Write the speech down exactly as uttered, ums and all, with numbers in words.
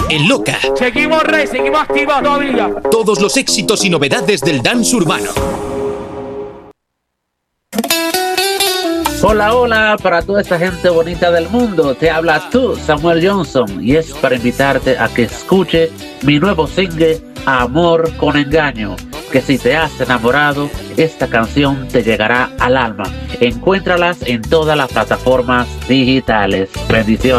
en Loca. Seguimos, Rey, seguimos activos todavía. Todos los éxitos y novedades del dance urbano. Hola, hola, para toda esta gente bonita del mundo, te habla tú, Samuel Johnson, y es para invitarte a que escuche mi nuevo single, Amor con Engaño, que si te has enamorado, esta canción te llegará al alma. Encuéntralas en todas las plataformas digitales. Bendiciones.